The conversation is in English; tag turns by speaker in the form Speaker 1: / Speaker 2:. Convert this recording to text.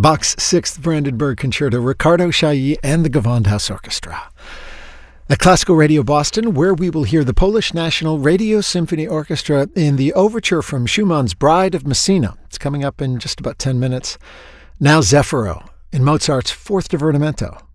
Speaker 1: Bach's Sixth Brandenburg Concerto, Riccardo Chailly and the Gewandhaus Orchestra. At Classical Radio Boston, where we will hear the Polish National Radio Symphony Orchestra in the overture from Schumann's Bride of Messina. It's coming up in just about 10 minutes. Now Zefiro in Mozart's Fourth Divertimento.